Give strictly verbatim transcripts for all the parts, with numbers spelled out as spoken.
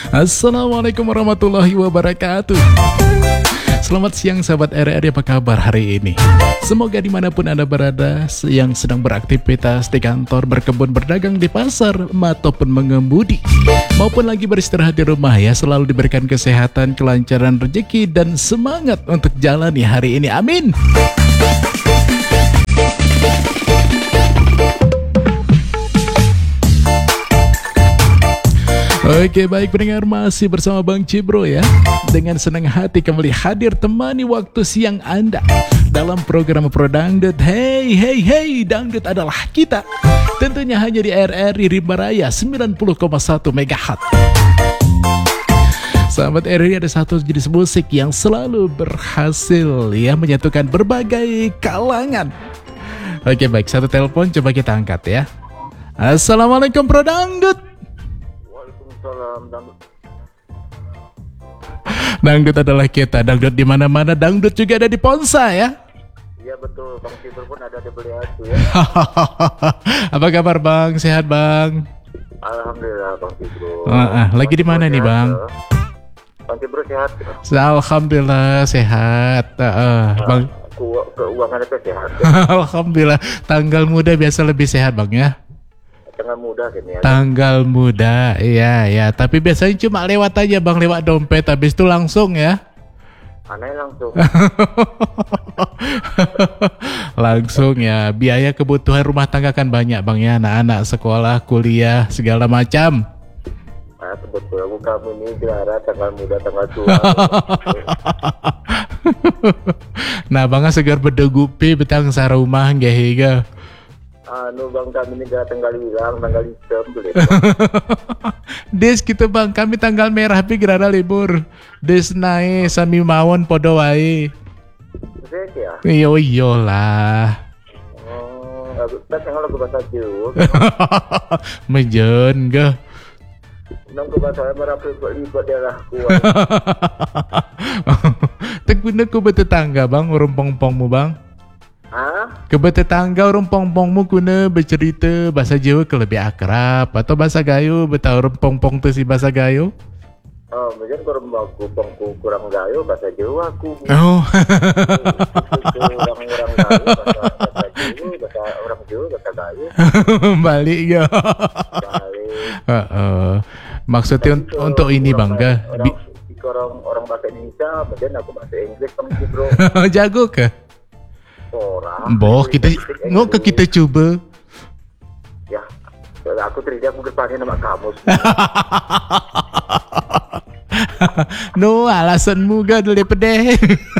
Assalamualaikum warahmatullahi wabarakatuh. Selamat siang sahabat R R, apa kabar hari ini? Semoga dimanapun Anda berada, yang sedang beraktivitas di kantor, berkebun, berdagang di pasar, ataupun mengemudi, maupun lagi beristirahat di rumah ya, selalu diberikan kesehatan, kelancaran rezeki, dan semangat untuk jalani hari ini. Amin. Oke, baik pendengar, masih bersama Bang Cibro ya. Dengan senang hati kembali hadir temani waktu siang Anda dalam program Pro Dangdut. Hey, hey, hey, Dangdut adalah kita. Tentunya hanya di R R I Rimba Raya sembilan puluh koma satu megahertz. Sahabat R R I, ada satu jenis musik yang selalu berhasil ya menyatukan berbagai kalangan. Oke, baik, satu telepon coba kita angkat ya. Assalamualaikum Pro Dangdut. Salam dangdut. Dangdut adalah kita, dangdut di mana-mana, dangdut juga ada di Ponsa ya. Iya betul, Bang Cibro pun ada di Beliatu ya. Apa kabar Bang? Sehat Bang? Alhamdulillah Bang Cibro. Uh, uh, lagi di mana nih Bang? Ya. Bang Cibro sehat. Alhamdulillah sehat. Uh, uh, Bang. Ke keuangan itu sehat. Ya? Alhamdulillah. Tanggal muda biasa lebih sehat Bang ya. Tanggal muda gini ya. Tanggal muda, iya ya. Tapi biasanya cuma lewat aja Bang, lewat dompet. Habis itu langsung ya. Aneh langsung. Langsung ya. Biaya kebutuhan rumah tangga kan banyak Bang ya. Anak-anak sekolah, kuliah, segala macam. Nah, betul. Aku kamu ini gelara tanggal muda, tanggal tua. Nah Bang segar bedegupi betang sarumah nggak higa. Anu Bang, kami ini gak tanggal hilang, tanggal hitam boleh. Des gitu Bang, kami tanggal merah tapi gerada libur. Des naik sami mawon podo wae. Zek ya? Iyo iyo lah. Oh, aku tanggal aku bahasa Jawa. Mejen gak. Nang ke bahasa merapi libat daerah kuat. Teguna ku bertetangga Bang, rumpong-pongmu Bang. Hah? Kebetetangga orang pong-pongmu kuna bercerita bahasa Jawa ke lebih akrab atau bahasa Gayo betau rempong-pong tu si bahasa Gayo? Oh, mungkin kalau aku pongku kurang Gayo bahasa Jawa aku. Oh. Orang-orang Gayo bahasa bahasa Jawa, bahasa orang Jawa bahasa Gayo. Balik ya. Balik. Uh-uh. Maksudnya un- untuk ini Bangga. Orang, orang orang bahasa Indonesia, kemudian aku bahasa Inggris Bang Cibro. Jago ke? Orang. Boh, kita ngok ke kita coba. Ya, aku tidak aku bertanya nama kamu. No, alasanmu gak dulu pedeh.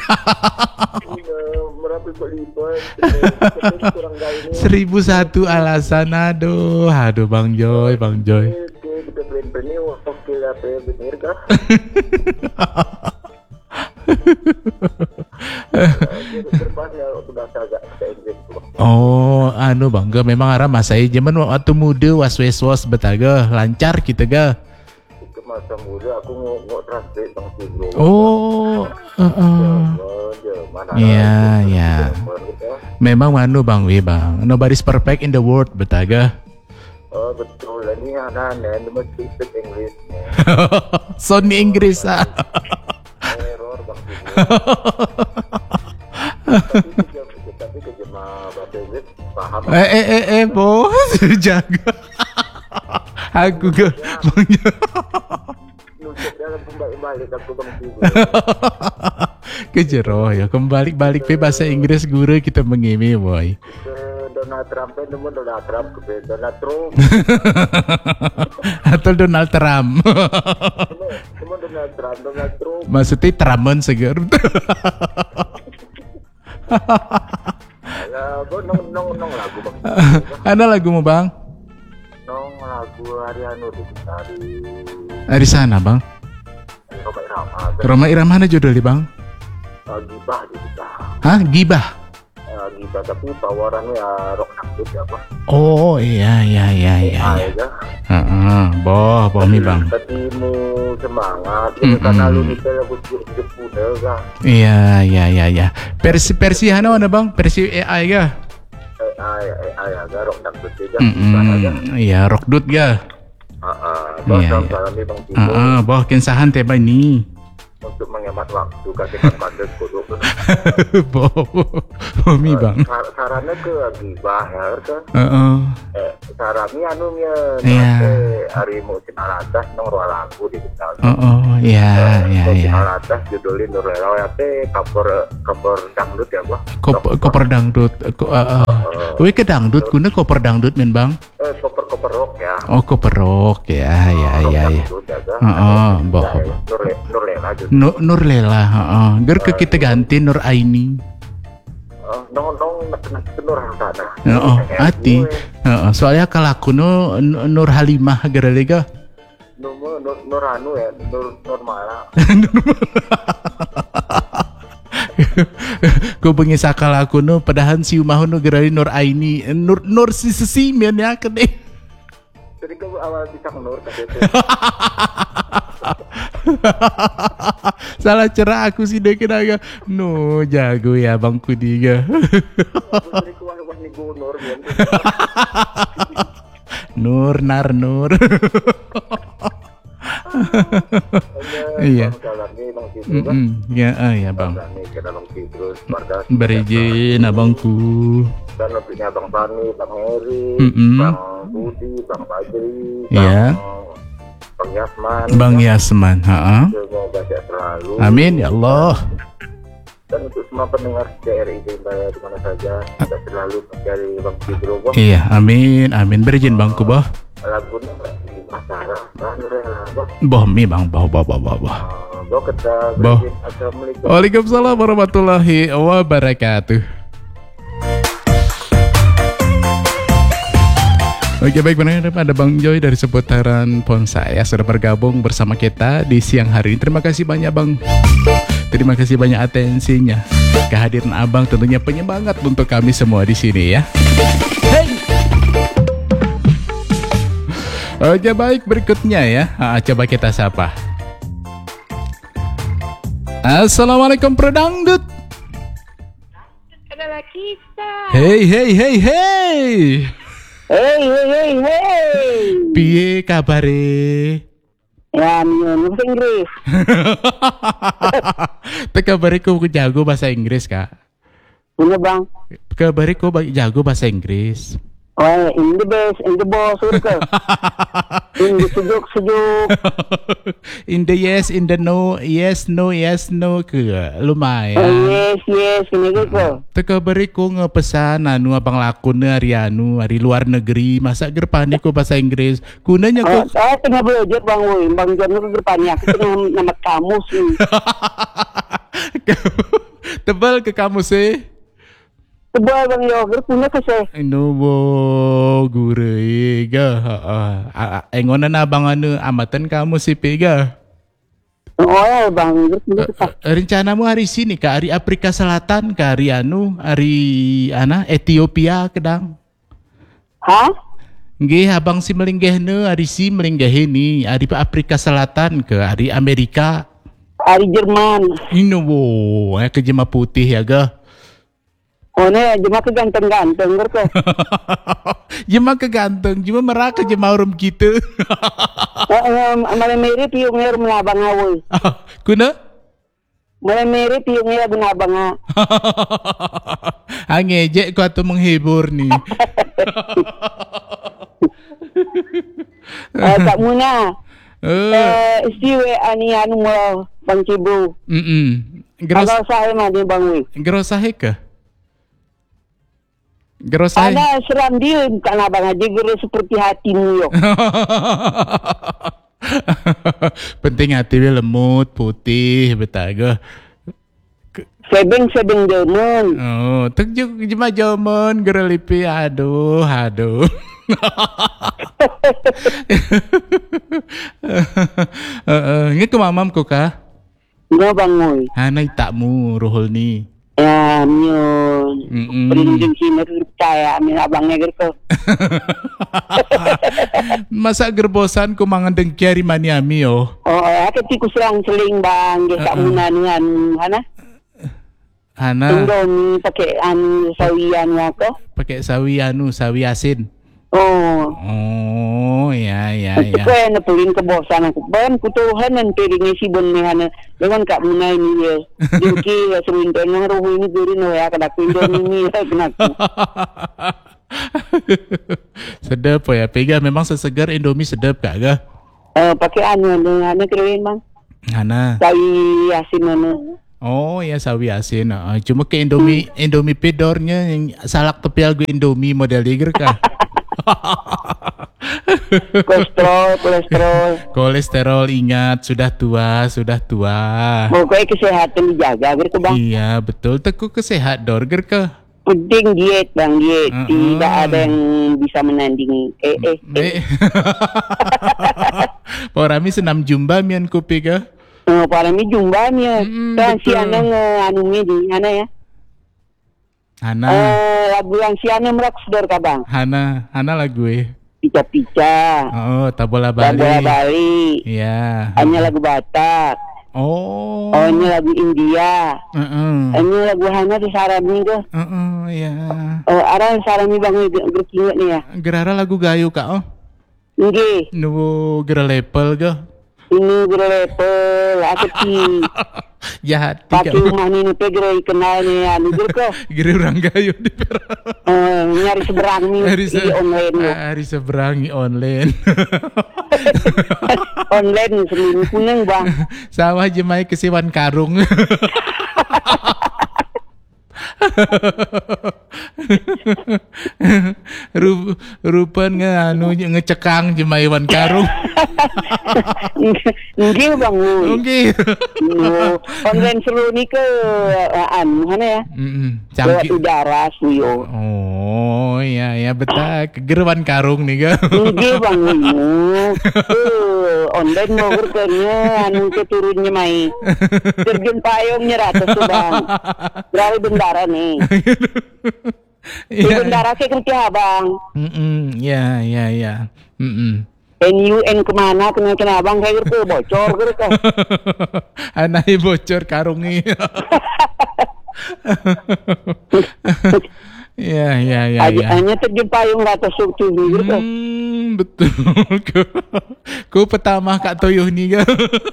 Merapi berlibat. Kurang Gayo. Seribu satu alasan, aduh, aduh Bang Joy, Bang Joy. Kita plan-plan oke lah, bener kah? Oh, anu Bangga memang arah masa zaman waktu muda was-was betaga lancar kita ga. Itu masa muda aku nggak translate Bang Cibro. Oh, heeh. Iya, ya. Memang anu Bang Wi Bang. Nobody's perfect in the world betaga. Oh betul, ini anak-anak cuma speak English. Sony Inggris ah. Error Bang Cibro. Tapi kejema bahasa Inggris paham. Eh eh eh eh bos jaga. Aku ke Bang. Nusuk dalam kembali-balik aku Bang Cibro. Kejero ya kembali-balik pe bahasa Inggris guru kita mengimi boy. Donald Trump itu teman Donald Trump ke Donald Trump. Atau Donald Trump. Teman Donald Trump, Donald Trump. Maksudnya Trump segar. Ya, gua nong nong nong lagu Bang. Ada lagu mau Bang? Nong lagu Ariano di Tari. Dari sana Bang. Roma Irama. Roma Irama mana judul di Bang? Gibah di kita. Hah? Gibah? Gibah tapi tawarannya ya rock dangdut ya Bang. Oh iya iya iya iya. Aja. Heeh, boh, boh mi Bang. Tadimu semangat itu karena lu bisa lagu hidup muda kan. Iya iya iya iya. Versi versi mana mana Bang? Versi A I ga? A I A I agak rock dangdut juga. Iya, rock dut ga. Heeh, Bang, Iya, selamat iya. malam nih Bang Timo. Heeh, boh kinsahan teh ini. Untuk menghemat waktu kasihkan pada kudu. Boh, Bomi bang. Sar sarannya ke gibah ya kan. Heeh. Eh, sarami anu nya Iya. hari musim alatas nong roa lagu di kita. Oh, oh, ya, ya, Musim ya. alatas judulin Nur Lela ya teh cover cover dangdut ya Bang. Koper, koper dangdut. Ko, uh, uh. Wih ke dangdut, kuna koper dangdut men bang. Eh cover cover rock ya. Oh koper rock, ya, ya, Rock ya, ya. dangdut ya kan. Heeh, boh. Ya, Nur Le- Nur Lela judul. Nur, Nur Lela, heeh. Ger ke kita ganti Nur Aini. Oh, nong nong nak Nur Hasanah. Oh, hati. Heeh, soalnya kalau aku nu Nur Halimah gara lega. Nur Nur Nur anu ya, Nur Nur Mala. Ku bengi sakal aku nu padahal si umah nu gara Nur Aini, Nur Nur si sesi men ya kene. Jadi ke awal bisa Nur katanya. Salah cerah aku sih deh kira no jago ya bang Kudiga. Jadi ku wah nih gue Nur biar. Nur nar Nur. Iya. Jalan nih Bang Citrus kan. Mm-mm. Ya, ah, ya bang. Jalan nih ke dalam Citrus, Bardas. Berizin abangku. Dan lebihnya Bang Fani, Bang Heri, Mm-mm. Bang Budi, Bang Fajri, Iya. Bang Yasman. Bang Yasman, ha. Semoga sehat selalu. Amin ya Allah. Dan untuk semua pendengar D R I Jaya di mana saja, kita selalu mencari Bang Citrus. Bang, Iya, amin, amin. Berizin bangku boh. lagunya di pasara, Bang Rela, Bang. Boh mi bang, boh boh boh boh boh. Ah, Bang kita Bang. berizin. Assalamualaikum. Waalaikumsalam warahmatullahi wabarakatuh. Oke baik benar ada Bang Joy dari seputaran Bonsai ya sudah bergabung bersama kita di siang hari ini. Terima kasih banyak Bang. Terima kasih banyak atensinya. Kehadiran Abang tentunya penyemangat untuk kami semua di sini ya. Hey. Oke baik berikutnya ya. Ah, coba kita sapa. Assalamualaikum Predangdut. Adalah kita. Hey hey hey hey. Hey, hey, hey, hey. Piye kabare? Ya, minum bahasa Inggris. Te kabare ko jago bahasa Inggris kak. Punya bang. Kabare ko ba- jago bahasa Inggris. Oh, in the best, in the boss, surga. In the sejuk-sejuk. In the yes, in the no, yes, no, yes, no ke Oh, lumayan. yes, yes, ini gitu. Te kabare ko ngepesan anu abang lakune hari anu hari luar negeri masa gerpani ko bahasa Inggris. Kunanya Oh, ko saya tengah belajar bang, woi. Bang Jan itu ke depannya. Aku tengah nama kamus nih. tebal ke kamu sih. Tebal bang Yoger punya kasih. Ino bo gure ga engonan abang anu amatan kamu si pega. Oh ya bang Yoger punya kasih. Rencanamu hari sini ke hari Afrika Selatan ke hari anu hari ana Ethiopia kedang. Hah? Nggih abang si melinggehne hari si melinggeh ini hari Afrika Selatan ke hari Amerika. Hari Jerman. Ino bo eh ke jema putih ya ga. Oh ne, cuma ke ganteng-ganteng ngerti. Jema keganteng, cuma meraka jema orang kita. Malah mirip piungnya rumah abang awoi. Kuna? Malah mirip piungnya rumah abang awoi. Angejek ko atau menghibur nih. Eh, tak muna. Eh, Eh, istiwe ani anu mo Bang Cibu. mm Geros Kalau saya mah di Bang Wi. gerosahe ke? Gerosahe. Ada seram dia karena Bang aja gere seperti hatimu yo. Penting hati dia lemut, putih, betaga. Sebeng-sebeng demen. Oh, tek juga cuma jaman gerelipi, aduh, aduh. Heeh, nge ke mamam ko ka? Nggak Bang Wi. Hanay takmu ruhul ni. Ya, nyon. Mm-mm. Perlindung sini percaya amin abangnya gitu. Masa gerbosan ko mangan dengkiari maniami oh. Oh, ya ketiku selang-seling Bang, dia tak muna dengan mana? Hana Indomie pakai anu sawian aku. pakai sawi anu sawi asin. Oh. Oh, ya ya Aku ya. kaya na pulin kebosan aku. Bayan kutuhan nanti ringi si bonehana. Dengan kak munay niya. Dinki ya seruin to nang roho ini duri no ya kada pindo ini ya kenaku. Sedap ya. Pega memang sesegar Indomie sedap kak ga? Eh pakai anu anu anu keren bang. Hana. Sawi asin anu. Oh ya sawi asin. Uh, cuma ke Indomie Indomie pedornya yang salak tepial gue Indomie model diger kah? Kolesterol, kolesterol. Kolesterol ingat sudah tua sudah tua. Pokoknya kesehatan dijaga gitu bang. Iya betul teku kesehat dorger ke. Penting diet bang, diet. Uh-uh. Tidak ada yang bisa menandingi. Eh eh. eh. Eh. Porami senam jumba mian kopi ke. Oh, para mi jumbanya. Mm, Kan si betul. Ana anu mi di Ana ya. Hana Eh lagu yang si Ana merak sedor ka bang. Hana Hana lagu eh. Pica-pica. Oh Tabola Bali. Lagu Bali. Iya. Hanya lagu Batak. Oh. Oh, ini lagu India. Heeh. Ini lagu Hana di Sarami ke. Heeh ya. Oh, ada yang Sarami bang gerkinget nih ya. Gerara lagu gayu kak oh. Nggih. Nu gera lepel ke. Ini berlepel, aku ti. Jahat Pakai kak. rumah ini pegre kenal nih anu ke. Gera orang gayu di pera. Eh, nyari seberang nih Hari, di se- online lo. hari seberangi online. Online selalu kuning bang. Sawah jemai kesiwan karung. Ru- rupan nge anu ngecekang jemai wan karung. Nggih bang. Oke. Oke. Online seru nih ke eh, anu mana ya? Mm-mm, Lewat canggih. udara suyo. Oh iya ya betak gerwan karung nih ga. Nggih bang. Uh, online mau berkernya anu keturunnya mai. Terjun payungnya ratus tuh bang. Berapa bendara nih? Di Iya. bendara saya kerja bang. Mm-mm, ya ya ya. Mm-mm. N U N kemana kena kena bang kayak gitu bocor gitu. Anaknya bocor karungnya. Ya ya ya ya. Hanya terjun payung ratus tuh gitu. Hmm, betul. Ku pertama Kak Toyoh nih ga.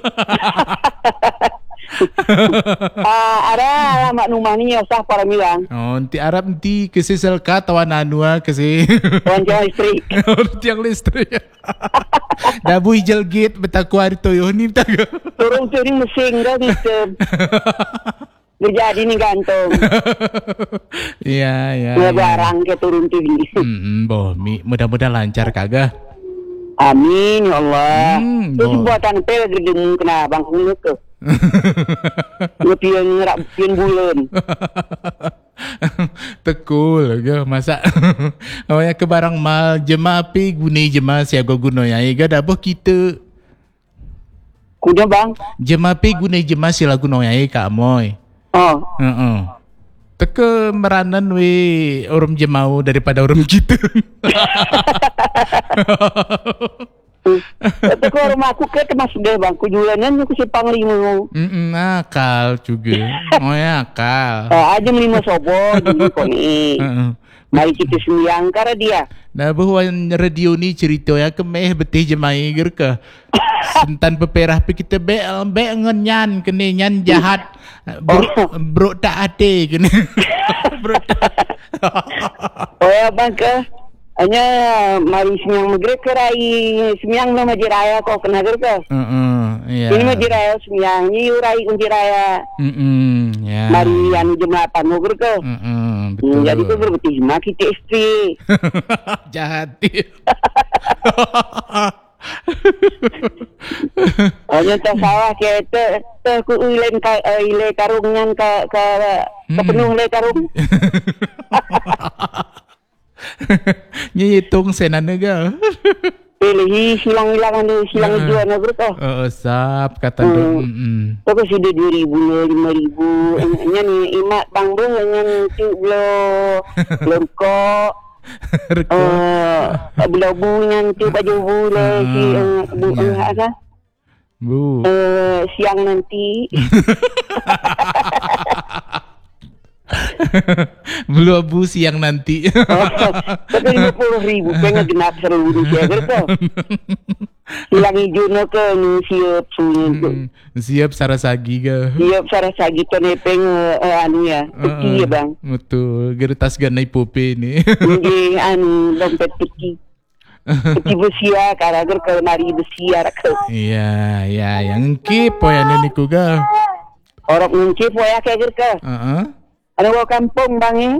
Ah, ada alamat rumah ni usah para bilang. Oh, nanti Arab nanti kesi selka tawan anua kesi. Wancang istri. Tiang listrik. Dabu hijal gate betaku hari Toyoh nih betaku. Turun turun mesin dah gitu. Berjadi nih gantung. Iya iya. Nggak iya. barang ke turun turun. Hmm, boh, mi mudah-mudahan lancar kagak. Amin ya Allah. Hmm, Terus bo- buatan pel gedeng kena bang kulit ke. Lepian ngerak lepian bulan. Tekul ga masa. Oh ya ke barang mal jema pi gune jema siaga guno ya ga dabo kita. Kuda bang. Jema pi gune jema sila guno ya ka moy. Oh. Heeh. Teke meranan we orang jemau daripada orang kita. Tapi kalau rumah aku ke termasuk deh bang. Kujualan aku si panglima. Mm akal juga. Oh ya akal. Eh, aja lima sobo dulu kok nih. Heeh. Mari kita sembiang karena dia. Nah bahwa radio ni cerita ya kemeh betih jemai ger ke. Sentan peperah pi kita be be ngenyan kene nyan jahat. Bro, bro tak ate kene. Bro tak. Oh ya bang ke. Hanya mari sembiang magre kerai sembiang nama jiraya kok kena ger ke. Heeh, iya. Ini mah jiraya sembiang ni urai kun jiraya. Heeh, ya. Mari anu jam delapan mau ger ke. Heeh, Hmm, betul. jadi tu berbeti mak kita istri. Jahat. Hanya tak salah kita te ku ulen ka uh, ile karungan ka ka ka penuh le karung. Nyitung senana ga. Pilih silang-ilangan ni silang Hmm. jual na grup oh. Oh, sap kata Hmm. dong. Mm. Tu ko sudah dua ribu lima ribu. Nya ni imat bang bro nya tu blo longkok. Reko. Eh blo bunyan tu baju bule si eh, bu Ya. eh, apa? Bu. Eh siang nanti. Belum bu siang nanti. Oh, tapi lima puluh ribu pengen genap seluruh dia gitu. Hilang hijau no ke ni siap sunyi tu. Hmm, siap sarasagi ke? Siap sarasagi tu nepeng uh, anu ya, teki ya bang. Betul, gertas ganai pope ni. Ini anu dompet teki. Teki besia, karager ke mari besia ke. Iya, ya, yang kip poyan ni ku ga. Orang ngungkip ya kayak ke. Heeh. Ada bawa kampung bang eh.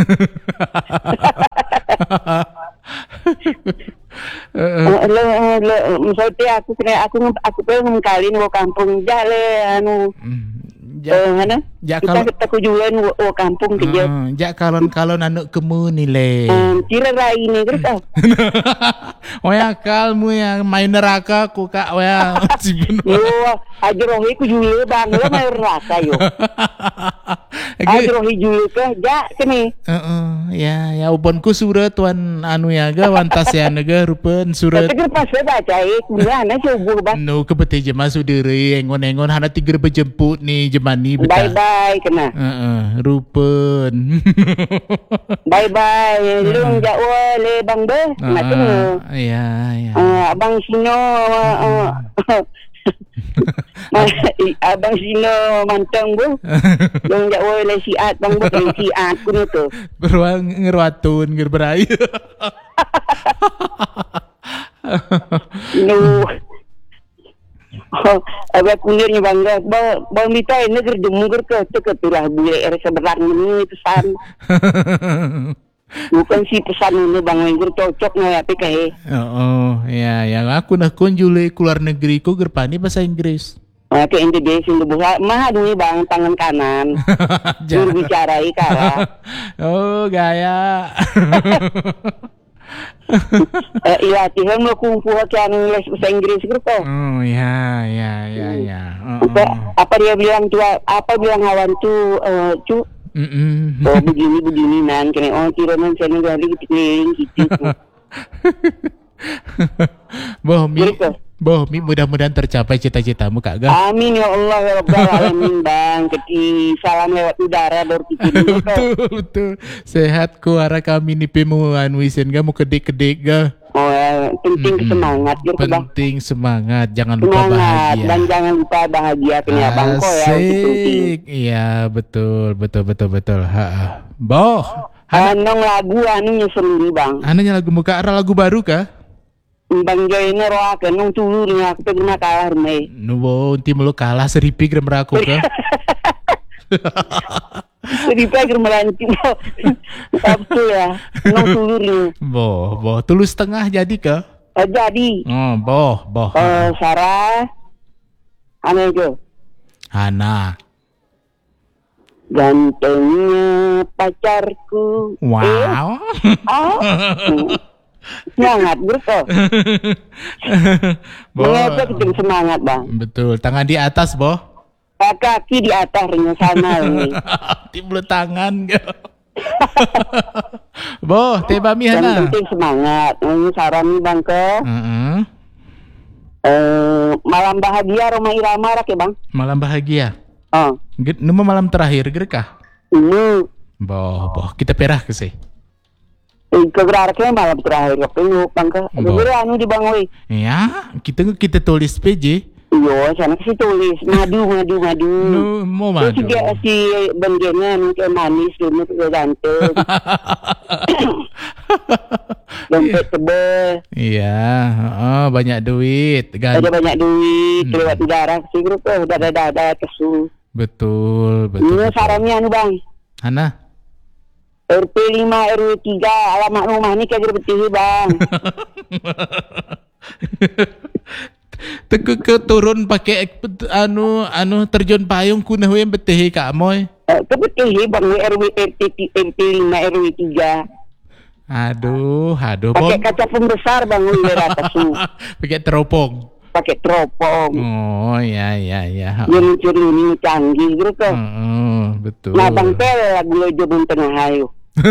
Uh, le, le, misalnya aku kena aku aku pengen mengkalin bawa kampung jale anu Ja, eh mana ja kita kalau kita kujulan bawa kampung kerja uh, ja kalon kalon anu kemu ni le. um, tira rai ni kerja Waya kalmu yang main neraka ku kak waya si yo ajrohi kujulan bang lo main rasa yo ajrohi jule ke ja kene Heeh, ya ya ubonku surat tuan anu ya ga wantas ya naga rupen surat. tapi pas saya baca eh kuliah coba bang No kebete jema sudere engon-engon hana tiga berjemput ni jemani bye betah. bye kena Heeh, rupen. bye bye lu jawa le bang be nak tu Ya, ya. uh, abang Sino uh, uh, abang Sino mantang bu yang jawa le siat bang bu yang siat kuno tu Beruang ngerwatun ngerberai. no oh, abang kulirnya bangga bang bang minta ini kerja mungkin ke tu keturah bule era seberang ini pesan bukan si pesan ini bang minggu cocok nggak tapi kayak Oh, ya, yang aku nak kunjuli keluar negeri ku gerpani bahasa Inggris. nah, ke Indonesia itu bukan mah dulu bang tangan kanan juru bicara ikara Oh, gaya. eh iya tihan mau kungfu kan les bahasa Inggris gitu Oh, ya, ya, ya, ya. Oh, apa, oh. apa dia bilang tua apa bilang awan tu uh, cu Mm-mm. oh begini begini nan kena oh kira nan saya nggak lagi keliling gitu Boh, mi, Gitu. boh, mi mudah-mudahan tercapai cita-citamu kak ga. amin ya Allah ya Rabbal alamin bang keti salam lewat udara baru kita Betul, betul. Sehat ku arah kami nih pimu anu isen ga mau kedek-kedek ga. oh ya, penting semangat gitu bang Penting semangat, jangan lupa semangat bahagia. dan jangan lupa bahagia punya bang ko ya itu penting Asik. Iya, betul, betul, betul, betul. Ha. Boh, anong lagu anu nya sendiri bang ananya lagu muka arah lagu baru kah? bang joy ini roa ke nong tulurnya aku pernah kalah nih Nubo, unti mulu kalah seripi gram aku kah? jadi pikir melanti apa ya nong tulurnya Boh, boh, tulus setengah jadi kah? oh, jadi Oh, boh, boh. uh, Sarah anu itu Hana. gantengnya pacarku eh, Wow. oh semangat bro Boh. mengapa kita semangat bang Betul, tangan di atas, boh. kaki di atasnya sama ini Timbul tangan. Boh, teh bami yang hana. penting semangat ini saran nih bang ke Heeh. eh, malam bahagia Roma Irama rak ya bang Malam bahagia. oh Git, nemu malam terakhir gerkah? ini Boh, boh, kita perah ke sih. eh, keberaknya malam terakhir waktu bang ke Bo. bener anu di bang woi Ya, kita kita tulis P J. iya sana sih tulis madu madu madu Nu mau terus madu. juga si benggenya anu kayak manis lumut kayak ganteng dompet tebel Iya, oh, banyak duit. ada Gan- banyak duit Hmm. lewat udara sih grup udah ada ada kesu betul, betul. ini betul. sarannya anu bang Hana. R P lima R W tiga alamat rumah ini kayak betih bang Teku ke turun pakai ek- anu anu terjun payung kuna yang betih kak moy. eh, ke betih bang R W R P lima R W tiga Aduh, aduh pakai bom. kaca pembesar bang lewat kesu Pakai teropong. pakai teropong Oh, ya ya ya. yang curi ini canggih grup kan Heeh, betul. nah bang tel lagu lo jebun tengah ayo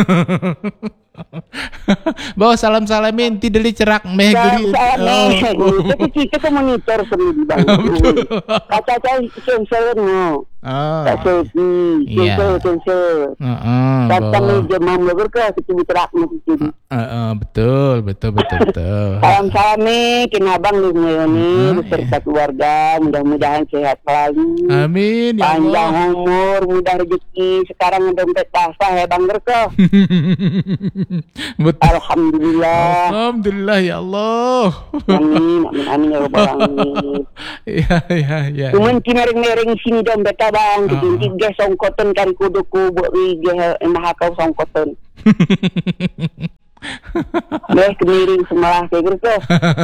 Bawa salam-salamin tidak dicerak meh geri. Salah, tapi kita ke monitor sendiri bang. Kaca-kaca sensor no. Oh. Tak selfie. Iya. Cancel, cancel. Heeh, Datang boleh. ni jemaah melogor ke kita biterak mesti. Heeh, betul, betul, betul, betul. Salam-salam nih kinabang nih ngayon nih Hmm, beserta keluarga, mudah-mudahan sehat selalu. Amin ya Panjang Allah. umur, mudah rezeki. Sekarang dompet basah ya Bang Gerko. Betul. Alhamdulillah. Alhamdulillah ya Allah. Amin, amin, amin ya Rabbal alamin. Ya, ya, ya. Cuman kinering-nering sini dompet abang, Ah. jadi gas songkoton kari kuduku buat ige emah kau songkoton. Deh kemiring semalah kayak gitu.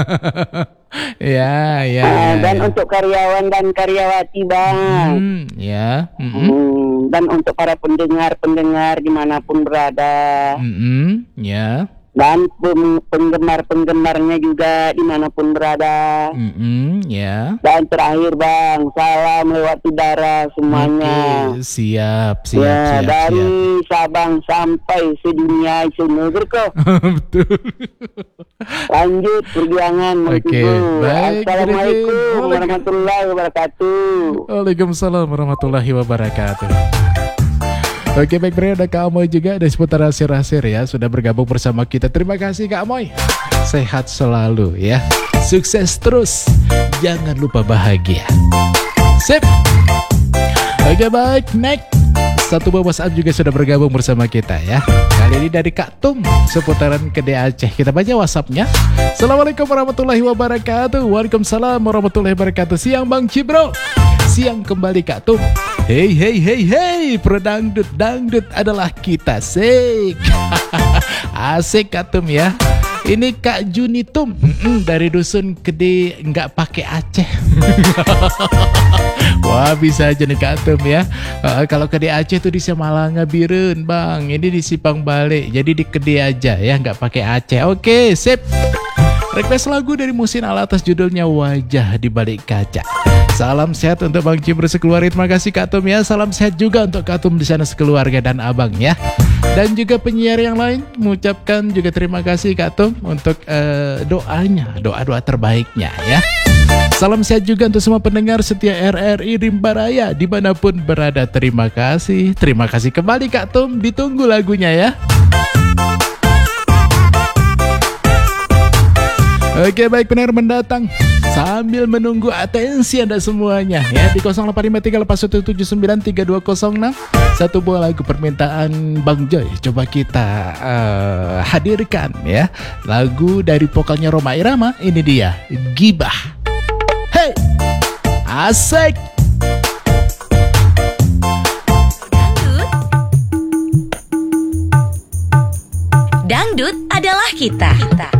Ya, ya, Ah, ya, dan ya. untuk karyawan dan karyawati bang. Hmm, ya. Mm-mm. Hmm, dan untuk para pendengar-pendengar dimanapun berada. Mm-mm, ya. Dan pem- penggemar-penggemarnya juga dimanapun berada. Mm-mm, ya. Dan terakhir bang, salam lewat udara semuanya. Oke, siap, siap, Ya, siap, dari siap. Sabang sampai sedunia semua kok. Betul. Lanjut perjuangan Oke, Mangkubu. baik, Assalamualaikum Griffin. warahmatullahi wabarakatuh. Waalaikumsalam warahmatullahi wabarakatuh. Oke, baik bro, ada Kak Amoy juga dari seputar Rasir-Rasir ya, sudah bergabung bersama kita. Terima kasih Kak Amoy. Sehat selalu ya. Sukses terus. Jangan lupa bahagia. Sip. Oke, baik, next. Satu buah WhatsApp juga sudah bergabung bersama kita ya. Kali ini dari Kak Tum, seputaran Kedai Aceh. Kita baca WhatsAppnya. Assalamualaikum warahmatullahi wabarakatuh. Waalaikumsalam warahmatullahi wabarakatuh. Siang Bang Cibro. Siang kembali Kak Tum. Hey hey hey hey, pro dangdut dangdut adalah kita sik. Asik Kak Tum ya. Ini Kak Juni Tum Mm-mm, dari dusun Gede nggak pakai Aceh. Wah bisa aja nih Kak Tum ya. Uh, kalau Gede Aceh tuh di Semalanga Birun bang. Ini di Sipang Balik. Jadi di Gede aja ya nggak pakai Aceh. Oke sip. Request lagu dari Musin Alatas judulnya Wajah di Balik Kaca. Salam sehat untuk Bang Cibro sekeluarga. Terima kasih Kak Tum ya. Salam sehat juga untuk Kak Tum di sana sekeluarga dan abang ya. Dan juga penyiar yang lain mengucapkan juga terima kasih Kak Tum untuk uh, doanya, doa-doa terbaiknya ya. Salam sehat juga untuk semua pendengar setia R R I Rimba Raya dimanapun berada. Terima kasih. Terima kasih kembali Kak Tum. Ditunggu lagunya ya. Oke baik benar mendatang sambil menunggu atensi Anda semuanya ya di nol delapan lima tiga delapan satu tujuh sembilan tiga dua nol enam. Satu buah lagu permintaan Bang Joy coba kita uh, hadirkan ya. Lagu dari vokalnya Roma Irama, ini dia Gibah. Hey asik. Dangdut adalah kita.